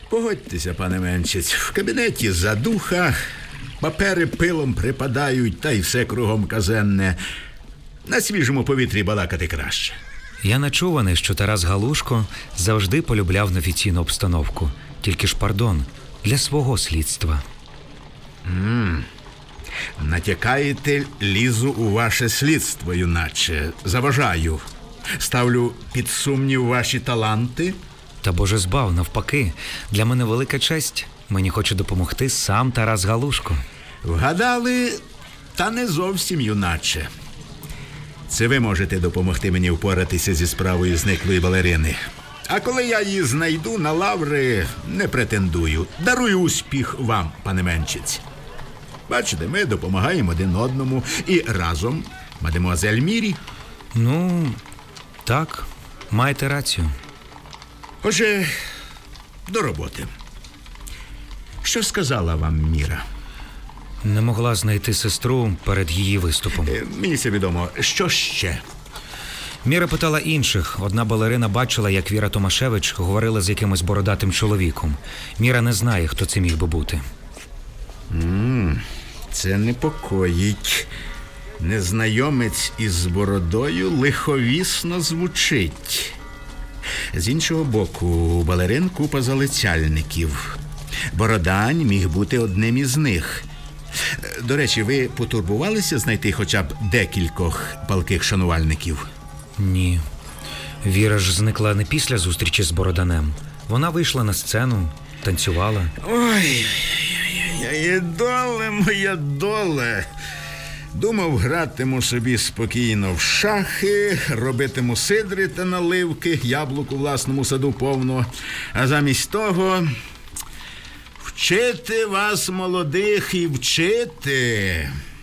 Погодьтеся, пане Менчиць, в кабінеті задуха, папери пилом припадають, та й все кругом казенне. На свіжому повітрі балакати краще. Я начуваний, що Тарас Галушко завжди полюбляв неофіційну обстановку. Тільки ж, пардон, для свого слідства. Натякаєте, лізу у ваше слідство, юначе. Заважаю. Ставлю під сумнів ваші таланти. Та Боже збав, навпаки. Для мене велика честь. Мені хоче допомогти сам Тарас Галушко. Вгадали, та не зовсім, юначе. Це ви можете допомогти мені впоратися зі справою зниклої балерини. А коли я її знайду, на лаври не претендую. Дарую успіх вам, пане Менчиць. Бачите, ми допомагаємо один одному і разом, мадемуазель Мірі. Ну, так, маєте рацію. Отже, до роботи. Що сказала вам Міра? Не могла знайти сестру перед її виступом. Мені це відомо. Що ще? Міра питала інших. Одна балерина бачила, як Віра Томашевич говорила з якимось бородатим чоловіком. Міра не знає, хто це міг би бути. Це непокоїть. Незнайомець із бородою лиховісно звучить. З іншого боку, у балерин купа залицяльників. Бородань міг бути одним із них. До речі, ви потурбувалися знайти хоча б декількох палких шанувальників? Ні. Віра ж зникла не після зустрічі з Бороданем. Вона вийшла на сцену, танцювала. Ой, і доле, моя доле. Думав, гратиму собі спокійно в шахи, робитиму сидри та наливки, яблук у власному саду повно. А замість того вчити вас, молодих, і вчити.